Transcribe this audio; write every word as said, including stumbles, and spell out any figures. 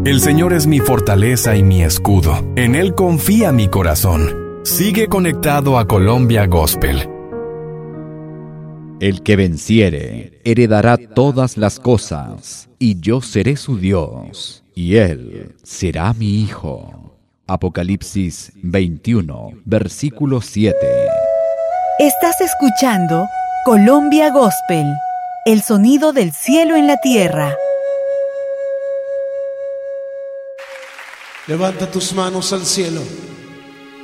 El Señor es mi fortaleza y mi escudo. En Él confía mi corazón. Sigue conectado a Colombia Gospel. El que venciere heredará todas las cosas, y yo seré su Dios, y él será mi hijo. Apocalipsis veintiuno, versículo siete. Estás escuchando Colombia Gospel, el sonido del cielo en la tierra. Levanta tus manos al cielo.